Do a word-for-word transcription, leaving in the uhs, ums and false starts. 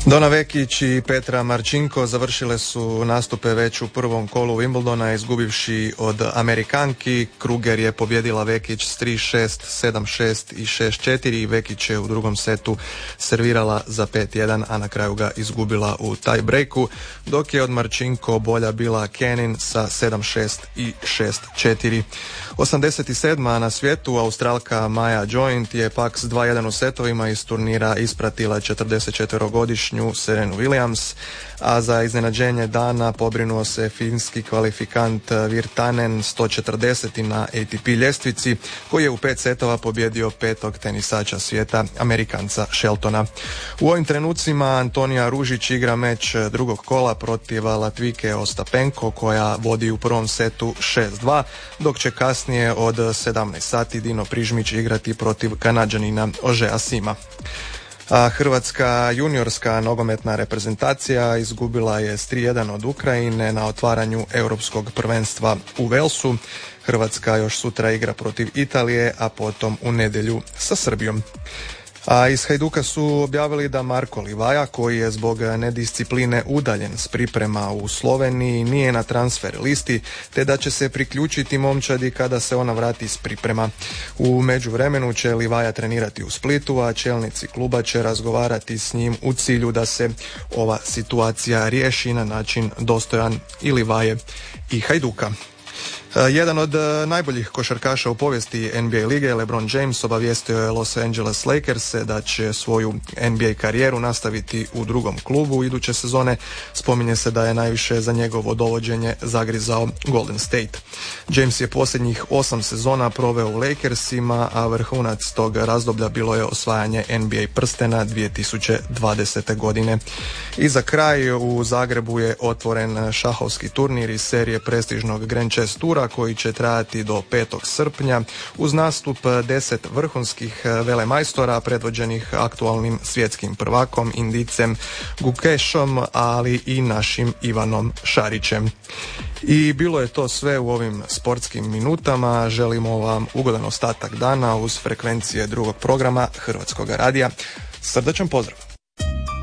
Dona Vekić i Petra Marčinko završile su nastupe već u prvom kolu Wimbledona izgubivši od Amerikanki. Kruger je pobjedila Vekić s tri šest, sedam šest i šest četiri. Vekić je u drugom setu servirala za pet jedan, a na kraju ga izgubila u tie breaku, dok je od Marčinko bolja bila Kenin sa sedam šest i šest četiri. osamdeset sedma na svijetu Australka Maja Joint je pak s dva jedan u setovima iz turnira ispratila četrdesetčetverogodišnju Serenu Williams, a za iznenađenje dana pobrinuo se finski kvalifikant Virtanen sto četrdeset na A T P ljestvici, koji je u pet setova pobjedio petog tenisača svijeta, Amerikanca Sheltona. U ovim trenucima Antonija Ružić igra meč drugog kola protiv Latvijke Ostapenko, koja vodi u prvom setu šest dva, dok će kasnije od sedamnaest sati Dino Prižmić igrati protiv Kanađanina Ožeja Sima. A hrvatska juniorska nogometna reprezentacija izgubila je s tri jedan od Ukrajine na otvaranju europskog prvenstva u Velsu. Hrvatska još sutra igra protiv Italije, a potom u nedjelju sa Srbijom. A iz Hajduka su objavili da Marko Livaja, koji je zbog nediscipline udaljen s priprema u Sloveniji, nije na transfer listi, te da će se priključiti momčadi kada se ona vrati s priprema. U međuvremenu će Livaja trenirati u Splitu, a čelnici kluba će razgovarati s njim u cilju da se ova situacija riješi na način dostojan i Livaje i Hajduka. Jedan od najboljih košarkaša u povijesti N B A lige, LeBron James, obavijestio je Los Angeles Lakers da će svoju N B A karijeru nastaviti u drugom klubu iduće sezone. Spominje se da je najviše za njegovo dovođenje zagrizao Golden State. James je posljednjih osam sezona proveo u Lakersima, a vrhunac tog razdoblja bilo je osvajanje N B A prstena dvije tisuće dvadesete godine. I za kraj, u Zagrebu je otvoren šahovski turnir iz serije prestižnog Grand Chess Toura, koji će trajati do petog srpnja uz nastup deset vrhunskih velemajstora predvođenih aktualnim svjetskim prvakom Indicem Gukešom, ali i našim Ivanom Šarićem. I bilo je to sve u ovim sportskim minutama. Želimo vam ugodan ostatak dana uz frekvencije drugog programa Hrvatskog radija. Srdačan pozdrav!